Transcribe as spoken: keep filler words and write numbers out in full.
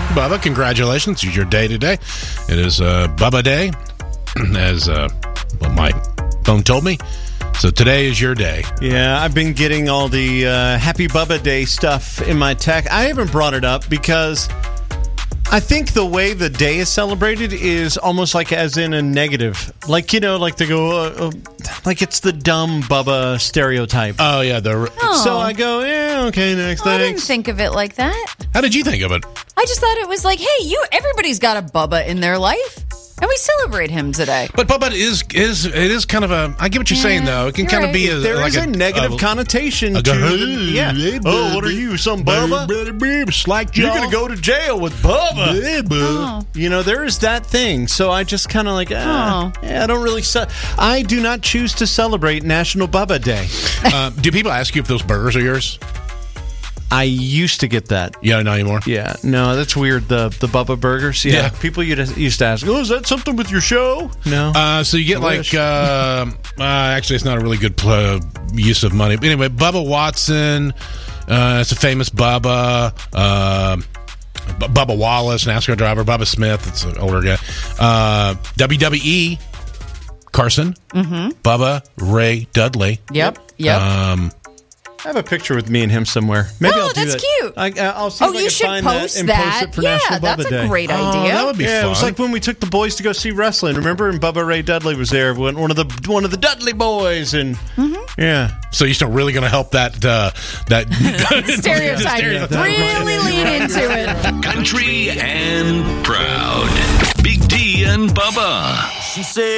Bubba, congratulations. It's your day today. It is uh, Bubba Day, as uh, well, my phone told me. So today is your day. Yeah, I've been getting all the uh, Happy Bubba Day stuff in my text. I haven't brought it up because I think the way the day is celebrated is almost like as in a negative. Like, you know, like they go, uh, uh, like it's the dumb Bubba stereotype. Oh, yeah. The, Oh. So I go, yeah, okay, next, Well, I didn't thanks. think of it like that. How did you think of it? I just thought it was like, hey, you. Everybody's got a Bubba in their life, and we celebrate him today. But Bubba is is it is kind of a. I get what you're Yeah, saying though. It can you're kind of right. be a, There like is a, negative a, connotation a to go- the, yeah. Hey, Oh, what are you, some Bubba? Slack You're jaw. going to go to jail with Bubba. Yeah, Bubba. Oh. You know, there is that thing. So I just kind of like, ah, Oh. yeah, I don't really. Ce- I do not choose to celebrate National Bubba Day. Uh, do people ask you if those burgers are yours? I used to get that. Yeah, not anymore. Yeah, no, that's weird. The the Bubba burgers. Yeah, Yeah. people used to, used to ask, "Oh, is that something with your show?" No. Uh, so you get I like, wish. uh, uh, actually, it's not a really good pl- use of money. But anyway, Bubba Watson, uh, it's a famous Bubba. Uh, B- Bubba Wallace, NASCAR driver. Bubba Smith, it's an older guy. Uh, W W E, Carson. Mm-hmm. Bubba Ray Dudley. Yep. Yep. Um, I have a picture with me and him somewhere. Maybe Oh, I'll do that's that. cute. I, I'll see oh, if I you can should find post that and that. post it for yeah, National that's Bubba a Day. great Oh, idea. that would be Yeah, fun. it was like when we took the boys to go see wrestling. Remember? And Bubba Ray Dudley was there. One one of the one of the Dudley boys, and yeah, so you're still really going to help that uh, that Stereotype. Stereotype. Really lean into it. Country and proud. Big D and Bubba. She said